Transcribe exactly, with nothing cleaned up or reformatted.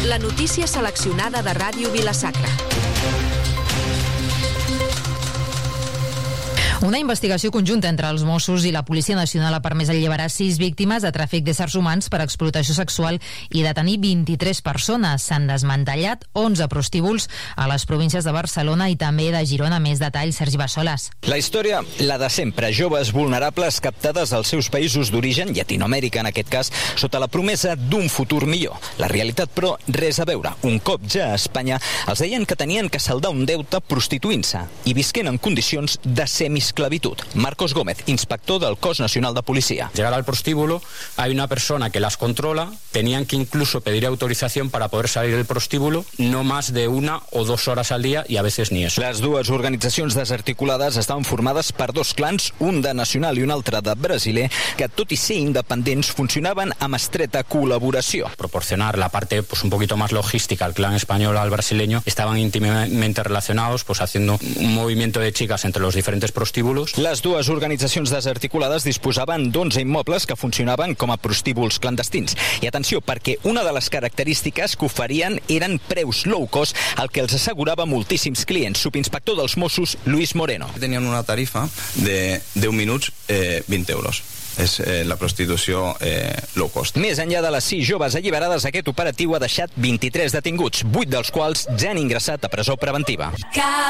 La notícia seleccionada de Ràdio Vila-sacra. Una investigació conjunta entre els Mossos i la Policia Nacional ha permès alliberar sis víctimes de tràfic d'éssers humans per explotació sexual i detenir vint-i-tres persones. S'han desmantellat onze prostíbuls a les províncies de Barcelona i també de Girona. Més detalls, Sergi Bassoles. La història, la de sempre. Joves vulnerables captades als seus països d'origen, Llatinoamèrica en aquest cas, sota la promesa d'un futur millor. La realitat, però, res a veure. Un cop ja a Espanya, els deien que tenien que saldar un deute prostituint-se i visquent en condicions de semis esclavitud. Marcos Gómez, inspector del Cos Nacional de Policía. Llegar al prostíbulo, hay una persona que las controla, tenían que incluso pedir autorización para poder salir del prostíbulo, no más de una o dos horas al día y a veces ni eso. Les dues organitzacions desarticulades estaven formades per dos clans, un de nacional i un altre de brasiler, que tot i ser independents funcionaven amb estreta col·laboració. Proporcionar la parte pues un poquito más logística al clan español al brasileño, estaban íntimamente relacionados, pues haciendo un movimiento de chicas entre los diferentes prostíbulos. Les dues organitzacions desarticulades disposaven d'onze immobles que funcionaven com a prostíbuls clandestins. I atenció, perquè una de les característiques que oferien eren preus low cost, el que els assegurava moltíssims clients. Subinspector dels Mossos, Luis Moreno. Tenien una tarifa de deu minuts, eh, vint euros. És eh, la prostitució eh, low cost. Més enllà de les sis joves alliberades, aquest operatiu ha deixat vint-i-tres detinguts, vuit dels quals ja han ingressat a presó preventiva.